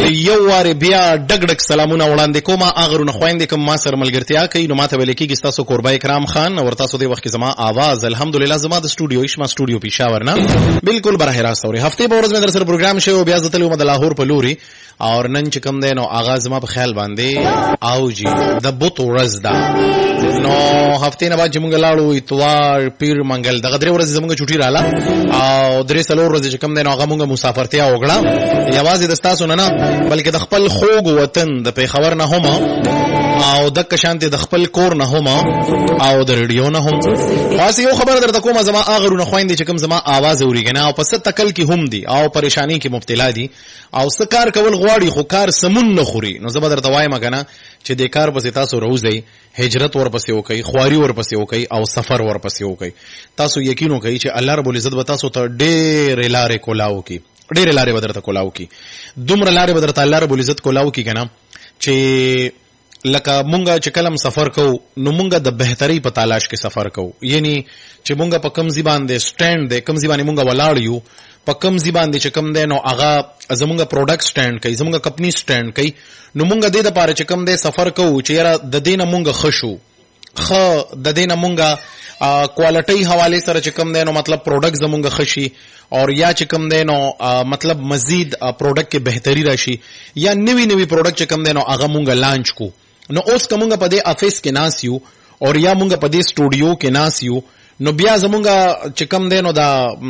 یو واره بیا ډګ ډګ سلامونه وړاندې کوم. اغرونه خويندې کوم ما سره ملګرتیا کوي نو ماته ویل کېږي تاسو قربای کرام خان او تاسو د وخت زما आवाज الحمدلله زما د سټوډیو اشما سټوډیو پېښور نه بالکل براه راست اوري. هفته به ورځ مې در سره پروګرام شو بیا زتلو مد لاهور په لوري اور نن چې کوم دی نو آغاز ما په خیال باندې او جی د بوت ورځ دا نو هفته نه بعد چې مونږ لاړو اتوار پیر منګل دغه درې ورځې زمونږ چټي رااله او درې څلور ورځې چې کوم دی نو هغه مونږ مسافرتیا وکړه یوازې د تاسو نه بلکې د خپل خوږ وطن د پیښور نه هم او د کشانته د خپل کور نه هم او د ریډیو نه هم. خاص یو خبر درته کوم زما اغرونه خويندې چې کوم زما आवाज اوريګنه او پس تکل کې هم دي او پریشانی کې مبتلا دي او سکار کول غواړي خو کار سمون نه خوري نو زما درته وایم کنه چې د کار پسې تاسو روزي هجرت ورپسې وکي خواري ورپسې وکي او سفر ورپسې وکي تاسو یقین وکي چې الله رب العزت به تاسو ته ډېر لارې کولاو کی ډېر لارې بدرته کولاو کی دومره لارې بدرته الله رب العزت کولاو کی کنه چې لکه مونږه چې کلم سفر کو نو مونږه د بهتري په تلاش کې سفر کو یعنی چې مونږه په کم زبان دې سټاند دې کم زبانه مونږه ولاړ یو په کم زبان دې چې کم دې نو هغه زمونږه پروډکټ سټاند کوي زمونږه کمپنی سټاند کوي نو مونږه دې د پاره چې کم دې سفر کو چې یاره د دینه مونږه خشو د دینه مونږه کوالټي حواله سره چې کم دې نو مطلب پروډکټ زمونږه خشي اور یا چې کم دې نو مطلب مزید پروډکټ کې بهتري راشي یا نوی نوی پروډکټ چې کم دې نو هغه مونږه لانچ کو نو اوس کومه په دې افیس کې ناس یو او یا مونږ په دې سټوډیو کې ناس یو نو بیا زمونږه چې کم دینو دا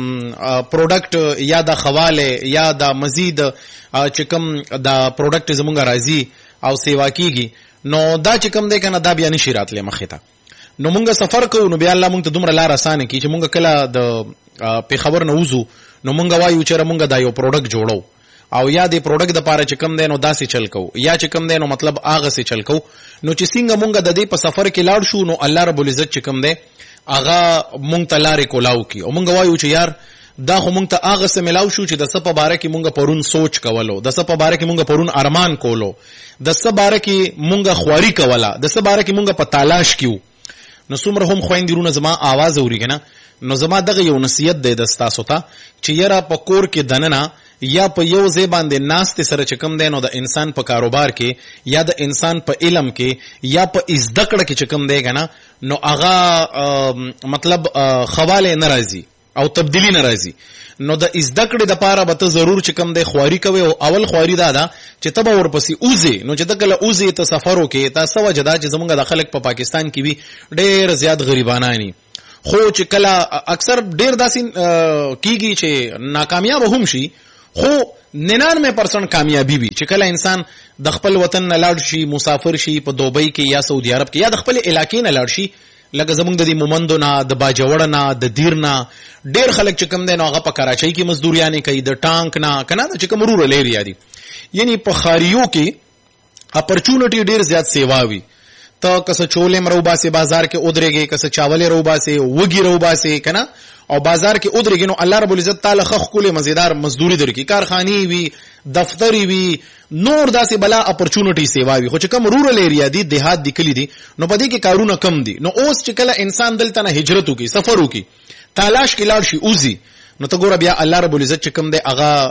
پروډکټ یا د خواله یا د مزید چې کم دا پروډکټ زمونږه راځي او سیوا کیږي نو دا چې کم دی کنه دا بیا نشي راتله مخې ته نو مونږ سفر کوو نو بیا الله مونږ ته دومره لار اسانه کی چې مونږ کله د پیښور نه وځو نو مونږ وایو چې مونږ دا یو پروډکټ جوړو او یا د پروډکټ د پاره چې کم دی نو داسې چل کو یا چې کم دی نو مطلب اغه سي چل کو نو چې څنګه مونږ د دې په سفر کې لاړ شو نو الله رب العزت چې کم دی اغه مونږ ته لارې کولاو کی او مونږ وایو چې یار دا خو مونږ ته اغه سه ملاو شو چې د سپه باره کې مونږ پرون سوچ کولو د سپه باره کې مونږ پرون ارمان کولو د سپه باره کې مونږ خواري کوله د سپه باره کې مونږ په تلاش کیو نو څومره هم خويندرونه زما आवाज اوريګنه نو زما دغه یو نصیحت دی د تاسو ته چې یاره په کور کې دننه یا په یو ځای باندې ناست سره چې کم دی نو د انسان په کاروبار کې یا د انسان په علم کې یا په زده کړه کې چې کم دی کنه نو هغه مطلب خواله ناراضي او تبدیلی ناراضي نو د زده کړې د پاره به ته ضرور چې کم دی خواري کوي او اول خواري دا چې تبه ورپسې اوزي نو چې دکله اوزي ته سفر وکي تاسو وجدا چې زمونږ د خلک په پاکستان کې وي ډېر زیات غریبانانی خو چې کله اکثر ډېر داسې کیږي چې ناکامیاب هم شي خو 99% کامیابی وي چې کله انسان د خپل وطن نه لاړ شي مسافر شي په دوبۍ کې یا سعودي عرب کې یا د خپل علاقې نه لاړ شي لکه زمونږ د مومندو نه د باجوړ نه د دیر نه ډېر خلک چې کم دی نو هغه په کراچۍ کې مزدوریانې کوي د ټانک نه کنه چې کوم رورل ایریا دي یعنی په خاریو کې اپورچونټی ډېر زیات سیوا وي ته کسه چولې مروبا سي بازار کې ودرېږي کسه چاولې روبا سي وګي روبا سي کنه او بازار کې ودرېږي نو الله رب العزت تعالی خخ کوله مزیدار مزدوري درکې کارخاني وي دفتری وي نور داسې بلا اپورچونټی سیوا وي خو چې کوم رورل ایریا دي دیهات دي کلی دي نو پدې کې کارونه کم دي نو اوس چې کله انسان دلته نه هجرت وکي سفر وکي تلاش کې لاړ شي اوزي نو ته ګوره بیا الله رب العزت چې کوم دی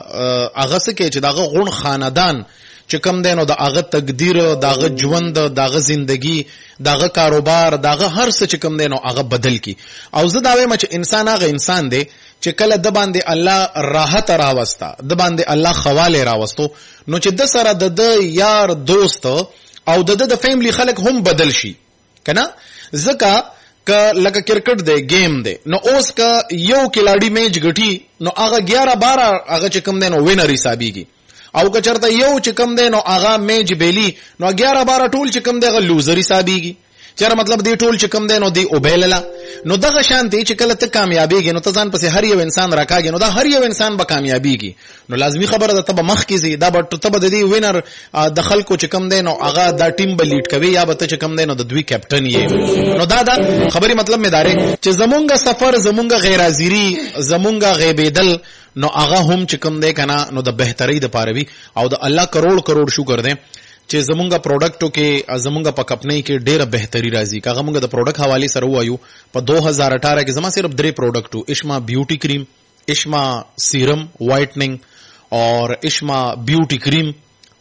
هغه سکه چې داغه غون خاندان چې کم دی نو د هغه تقدیر داغه ژوند داغه زندگی داغه کاروبار داغه هر څه چې کم دی نو هغه بدل کی او زه دا وایم چې انسان هغه انسان دی چې کله د باندې الله راحت راوستا د باندې الله خواله راوستو نو چې د سره د یار دوست او د فیملی خلک هم بدل شي کنه ځکه که لکه کرکټ دی گیم دی نو اوس که یو کلاډي میچ غټي نو هغه 11 12 هغه چې کم دی نو وینر حسابيږي او که چرته یو چې کم دی نو هغه میچ بیلی نو 11 12 ټول چې کم دی هغه لوزر حسابيږي چېر مطلب دی ټول چې کم دی نو دی اوبیللا نو دغه شانتي چې کله ته کامیابیږي نو ته ځان پسې هر یو انسان راکاږي نو دا هر یو انسان به کامیابیږي نو لازمی خبره ده ته به مخ کې زی دا به ته به د دې وینر د خلکو چې کم دی نو هغه دا ټیم به لیډ کوي یا به ته چې کم دی نو د دوی کیپټن یې نو دا خبري مطلب مې داري چې زمونږ سفر زمونږ غیر حاضری زمونږ غیبیدل نو هغه هم چې کم دی کنه نو د بهتري د پاره او د الله کروڑ شکر دی چې زمونږه پروډکټو کې زمونږه په کمپنۍ کې ډېره بهتري راځي کاغه مونږ د پروډکټ حواله سره وایو په 2018 کې زما صرف 3 پروډکټو اشما بیوټي کریم اشما سیرم وائٹننگ اور اشما بیوٹی کریم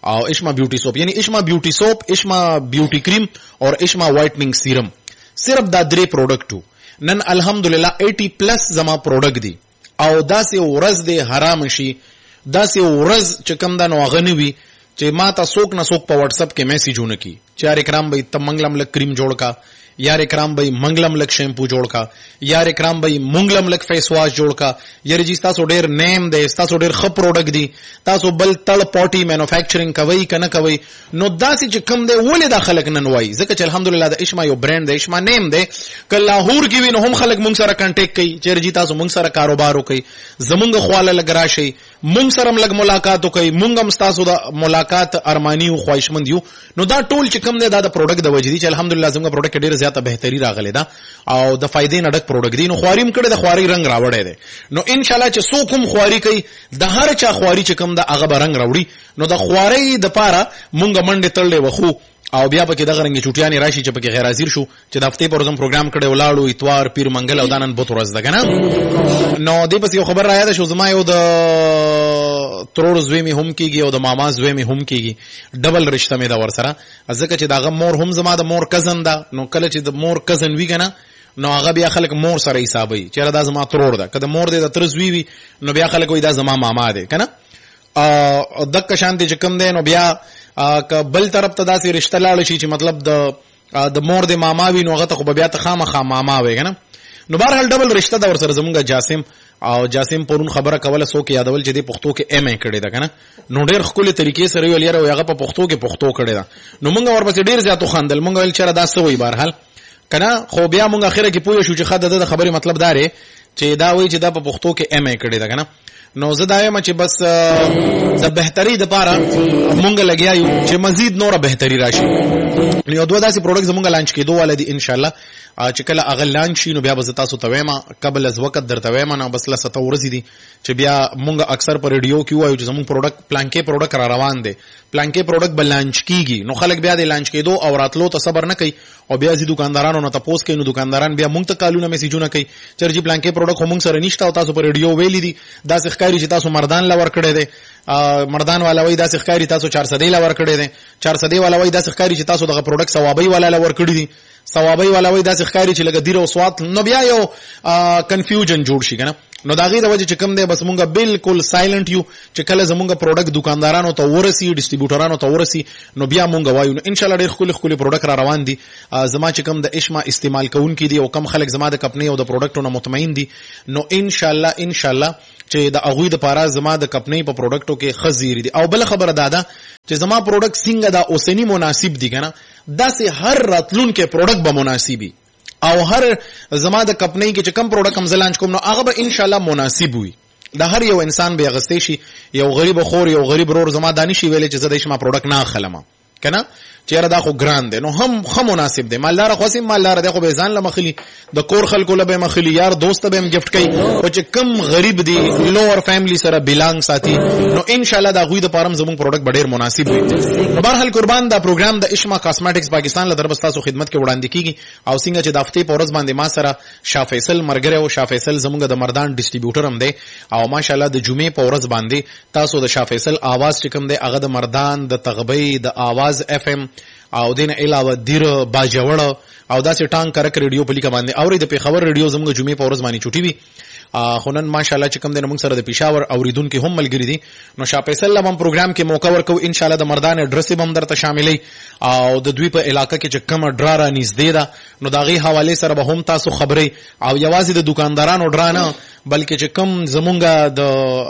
او اشما بیوٹی سوپ یعنی اشما بیوٹی سوپ, اشما بیوٹی کریم اور اشما وائٹننگ سیرم, صرف دا 3 پروډکټو نن الحمدلله 80+ زما پروډکټ دی. او داسې ورځ دی حرام شي, داسې ورځ چې کوم دا نو غنوي چې ما ته څوک نه څوک په واتس اپ کې میسیجونه کی چې یار کرام به ته منګلم لک کریم جوړ کا, یار کرام به منګلم لک شیمپو جوړ کا, یار کرام به منګلم لک فیس واش جوړ کا. یار جی تاسو ډیر نیم دی, تاسو ډیر خ پروډکټ دی, تاسو بل تل پورټي مینوفیکچرینګ کوي کنه کوي. نو داسې چې کم دی ولې دا خلک نن وای ځکه چې الحمدلله د اشما یو برانډ دی, اشما نیم دی. ک لاهور کې وینو هم خلک مونږ سره کانټیکټ کوي چې جی تاسو مونږ سره کاروبار وکړي, زمونږ خواله لګ راشي, مونږ سره لګ ملاقات وکړي, مونږ هم تاسو د ملاقات ارمانی او خواهشمند یو. نو دا ټول چې کم دی دا د پروډکټ د وجې دی چې الحمدلله زموږ پروډکټ ډیر زیاته بهتري راغلی دا او د فائدې نه ډک پروډکټ دی. نو خواریم کړي د خواري رنگ راوړی دی. نو ان شاء الله چې څوک هم خواري کوي د هر چا خواري چې کم دا هغه رنگ راوړي. نو د خواري د پاره مونږ منډه تړلې وخو او بیا پکې دغه رنګ چوټیانی راشي چې پکې غیر حاضر شو چې د هفته پر زم پروګرام کړي ولاړو اتوار پیر منګل او دانن بوت ورځ ده کنه. نو دې پس یو خبر را یاد شو زما یو د ترور زوی می هم کیږي او د ماما زوی می هم کیږي, ډبل رشتہ می دا ور سره ځکه چې داغه مور هم زما د مور کزن ده. نو کله چې د مور کزن وی کنه نو هغه بیا خلک مور سره حسابي چې دا زما ترور ده, کله مور دې د تر زوی وی نو بیا خلک وی دا زما ماما ده کنه. دک شانتی چې کم ده نو بیا که بل طرف ته داسې رشتہ لاړ شي چې مطلب د مور د ماما وی نو هغه ته خو بیا ته خامخا ماما وي کنه. نو بهرحال ډبل رشتہ دا ور سره زمونږ جاسم او جاسم پرون خبره کوله سو کې یادول چې د پښتو کې ایم ای کړي دا کنه. نو ډېر خپل طریقې سره ویل یاره هغه په پښتو کې پښتو کړي دا. نو مونږ ورپسې ډېر زیاتو خندل, مونږ ویل چې دا څه وي بهرحال کنه. خو بیا مونږ اخره کې پوه شو چې خاطر د خبرې مطلب دا لري چې دا وایي چې دا په پښتو کې ایم ای کړي دا کنه. نو زه دا یم چې بس د بهتري د پاره مونږ لګیا یو چې مزید نوره بهتري راشي. نو یو دوه داسې پروډکټ زمونږ لانچ کېدو ولدي ان شاء الله چې کله هغه لانچ شي نو بیا به تاسو ته وایم قبل از وخت درته وایم. نو بس لسته ورځې دي چې بیا مونږ اکثر پر ریډیو کې وایو چې زمونږ پروډکټ پلانکې پروډکټ را روان دي, پلانکې پروډکټ بل لانچ کیږي. نو خلک بیا د لانچ کېدو او راتلو ته صبر نه کوي او بیا زی دکاندارانو نه تاسو کوي. نو دکانداران بیا مونږ ته کالونه میسیجونه کوي چې جی پلانکې پروډکټ مونږ سره نشته او تاسو پر ریډیو ویلي دي دا ښکاری چې تاسو مردان لور کړی دی, مردان والا وای دا ښکاری تاسو 400 لور کړی دی, 400 والا وای دا ښکاری چې تاسو دغه پروډکټ ثوابي والا لور کړی دی, ثوابي والا وای دا ښکاری چې لګ دیر او سواد. نو بیا یو کنفیوژن جوړ شي کنه. نو دا غي د وجه چې کوم دی بس مونږه بالکل سایلنت یو چې کله زمونږه پروډکټ دکاندارانو ته ورسي, ډیسټریبیوټرانو ته ورسي نو بیا مونږه وایو. نو ان شاء الله ډېر خولي پروډکټ را روان دي. زما چې کوم د اشما استعمال کوونکي دي او کم خلک زما د کمپنی او د پروډکټونو مطمئن دي نو ان شاء الله چې د اغوی د پارا زما د کمپنی په پروډکټو کې خزيري دي. او بل خبره دادا چې زما پروډکټ څنګه دا اوسنی مناسب دي کنه, داسې هر راتلون کې پروډکټ به مناسبي او هر زما د کمپنی کې چې کم پروډکټ هم زلانچ کوم نو هغه به ان شاء الله مناسب وي. د هر یو انسان به غستې شي, یو غریب خور یو غریب رور زما دانشي ویلې چې زه د شما پروډکټ نه اخلم کنه چیرې دا خو ګران دی نو هم مناسب دی. مالدار خو سیم مالدار دی خو به ځان لمخلي د کور خلکو له به مخلي یار دوست به هم گیفت کوي او چې کم غریب دی لوور فیملی سره بیلانګ ساتي نو ان شاء الله دا غوی د پارم زمون پروډکټ ډیر مناسب وي. په هر حال قربان دا پروګرام د اشما کاسمیټکس پاکستان له دربستا سو خدمت کې وړاندې کیږي او څنګه چې د هفته په ورځ باندې ما سره شاه فیصل مرګره او شاه فیصل زمونږ د مردان ډیسټریبیوټر هم دی او ماشاءالله د جمعې په ورځ باندې تاسو د شاه فیصل आवाज چې کوم دی هغه د مردان د تغبی د आवाज اف ام او دین علاوه دیر باجوړ او داسې ټانګ کرک ریډیو په لیکه باندې اوري د پیښور ریډیو زموږ جمعې په ورځ باندې چوټي وي خونن ماشاءالله چې کوم د موږ سره د پېښور اوریدونکو هم ملګری دي نو شاه فیصل هم پروګرام کې موقع ورکو ان شاء الله د مردان اډرس هم درته شاملې او د دوی په علاقې کې چې کوم ډرا نږدې ده نو داغي حواله سره به هم تاسو خبرې او یوازې د دکاندارانو ډرانه بلکې چې کوم زمونږه د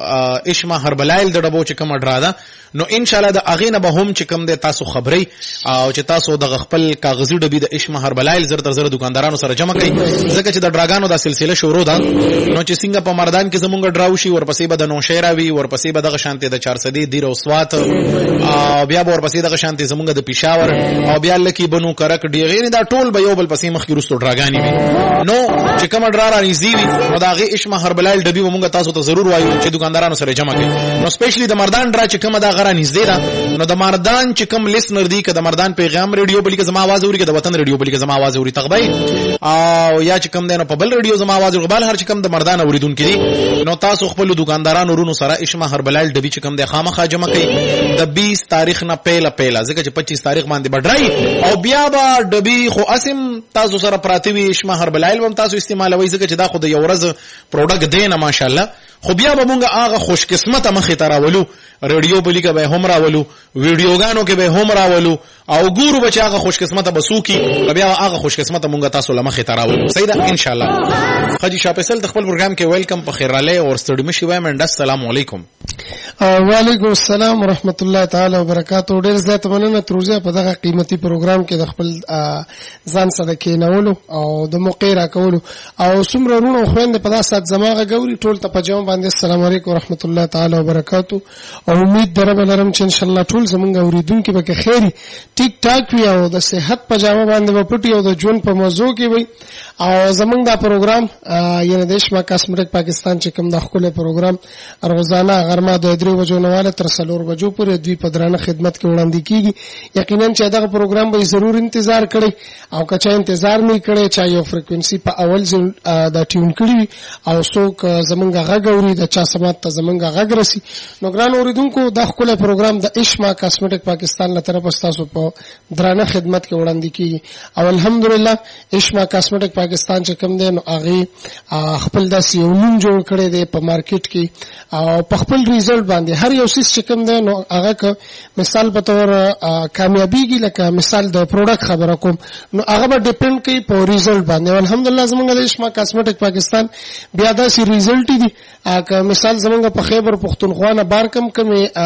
اشما هربلایل د ډبو چې کوم ډرا ده نو ان شاء الله د اغینه به هم چې کوم د تاسو خبرې او چې تاسو د خپل کاغذي ډبې د اشما هربلایل زر تر زر دکاندارانو سره جمع کړئ ځکه چې د ډراګانو د سلسله شروع ده نو چې څنګه په مردان کې زمونږ ډراو شي ورپسې به د نوشیرا وی ورپسې به د شانتي د 400 دیر او سوات او بیا ورپسې د شانتي زمونږ د پېښور او بیا لکی بنو کرک ډیغې دا ټول به یو بل پسې مخ کې رستو ډراګانی وي نو چې کوم ډرا را نږدې وي نو داغه اشما هربلایل ډبې ومونږ تاسو ته ضرور وایو چې دکاندارانو سره جمع کړئ نو سپیشلی د مردان ډرا چې کوم دا غره نږدې ده نو د مردان چې کوم لیسنر دی که د مردان پیغام ریډیو بلکې زما आवाज اوري که د وطن ریډیو بلکې زما आवाज اوري تغبای او یا چې کوم دینو په بل ریډیو زما आवाज اوري بل هر چې کوم د مردان اوریدونکو دي نو تاسو خپل دکاندارانو ورونو سره اشما هربلال ډبی چې کوم د خامخا جمع کړي د 20 تاریخ نه پهله ځکه چې 25 تاریخ باندې بډرای او بیا به ډبی خو اسم تاسو سره پراتی اشما هربلال هم تاسو استعمالوي ځکه چې دا خو د یو ورځ پروډکټ دی نه ماشاءالله خو بیا به مونږه هغه خوش قسمت مخې ته راولو ریډیو بلی کې به هم راولو ویډیوګانو کې به هم راولو او ګورو به چې هغه خوش قسمت بسو کې بیا هغه خوش قسمت مونږه تاسو لمخې ته راولو صحیح ده ان شاء الله. خدي شاپسل د خپل پروګرام کې ویلکم په خیر راله او ستړي مشي وایم اند السلام علیکم. وعلیکم السلام ورحمت الله تعالی وبرکاتہ. ډیر زیات مننه تروزه په دغه قیمتي پروګرام کې د خپل ځان سره کېنولو او د موقع را کولو او څومره رونو خويند په داسې زماغه ګوري ټول ته په جواب باندې السلام علیکم ورحمت الله تعالی وبرکاتہ. او امید درم لرم چې ان شاء الله ټول زمونږ اوریدونکو به خیری ټیک ټاک وي او د صحت په جواب باندې په پټي او د جون په موضوع کې وي او زمونږ دا پروګرام یعنی د اشما کاسمیټک پاکستان چې کوم د خپل پروګرام روزانه غرمه د 3 بجو نه تر 4 بجو پورې دوی په درانه خدمت کې وړاندې کیږي. یقینا چې دا پروګرام به ضرور انتظار کړي او که چا انتظار نه کړي چا یو فریکوئنسي په اول ځل دا ټیون کړي او څوک زمونږ غږ اوري د چا سمات ته زمونږ غږ رسي نو ګران اوریدونکو د خپل پروګرام د اشما کاسمیټک پاکستان له طرف تاسو په درانه خدمت کې وړاندې کیږي او الحمدلله اشما کاسمیټک پاکستان چې کوم دی نو هغه خپل داسې یو نوم جوړ کړی دی په مارکیټ کې او په خپل ریزلټ باندې هر یو څه چې کوم دی نو هغه مثال په تور کامیابیږي لکه مثال د پروډکټ خبره کوم نو هغه به ډیپند کوي په ریزلټ باندې. الحمدلله زمونږ د اشما کاسمیټک پاکستان بیا داسې ریزلټ دي که مثال زمونږ په خیبر پختونخوا نه بار کم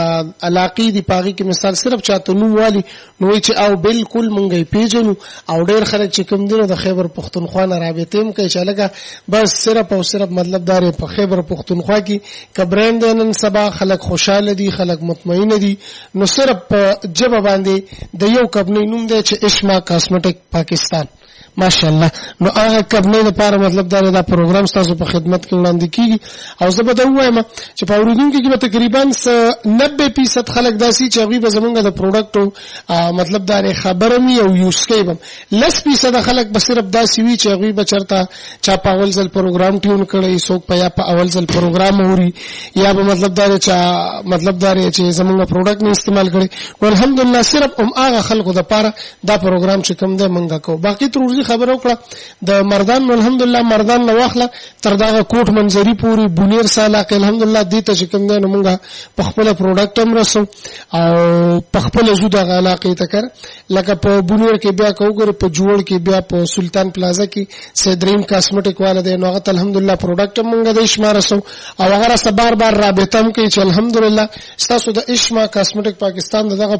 علاقې دی پاغي کې مثال صرف چاته نوم والی نو چې او بالکل مونږه پیژنو او ډېر خلک چې کوم دي د خیبر پختونخوا نه رابطه هم کوي چې لګه بس صرف او صرف مطلب دار په خیبر پختونخوا کې کبرند نن سبا خلک خوشاله دي خلک مطمئن دي نو صرف په جبه باندې د یو کبنی نوم دی چې اشما کاسمیټک پاکستان ماشاءالله نو هغه کبنی لپاره مطلب دا پروګرام تاسو په خدمت کې وړاندې کیږي او زه به دا وایم چې په اوریدونکو کې به تقریبا 90% خلک داسي چې هغه به زمونږ د پروډکټ مطلب دا خبره مې او یوز کوي لس فیصد خلک به صرف داسي وي چې هغه به چرته چا په اول ځل پروګرام ټیون کړي څوک په یا په اول ځل پروګرام اوري یا به مطلب دا چې مطلب دا چې زمونږ پروډکټ نه استعمال کړي نو الحمدلله صرف هغه خلکو د لپاره دا پروګرام چې کوم دی مونږه کو باقي تر خبر وکړه د مردان الحمدلله مردان نو واخله تر دا کوټ منځري پوری بونیر سالاک الحمدلله دې ته چې کوم دی نو مونږه په خپل پروډکټ هم رسو او په خپل زو د علاقې ته کر لکه په بونیر کې بیا کوګر په جوړ کې بیا په سلطان پلازا کې سیدریم کاسمیټک والا دی نو هغه الحمدلله پروډکټ مونږه د اشما رسو او هغه سره بار رابطه هم کوي چې الحمدلله تاسو د اشما کاسمیټک پاکستان دغه